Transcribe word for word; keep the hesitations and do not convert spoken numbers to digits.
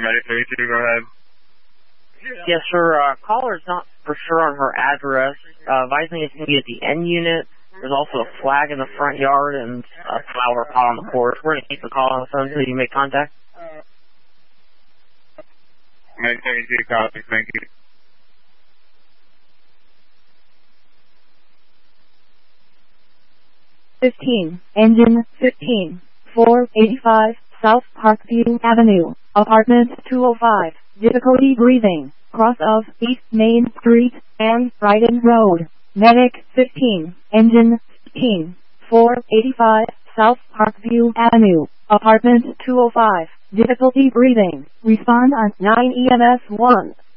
paramedic thirty-two, go ahead. Yes, sir. Uh, caller's not for sure on her address. Uh, advising it's going to be at the end unit. There's also a flag in the front yard and a flower pot on the porch. We're going to keep the call on the phone until you make contact. Medic thirty-two, copy. Thank you. fifteen, engine fifteen, four eighty-five, South Parkview Avenue, apartment two oh five, difficulty breathing, cross of East Main Street and Brighton Road. Medic fifteen, engine fifteen, four eighty-five, South Parkview Avenue, apartment two oh five, difficulty breathing, respond on nine E M S one.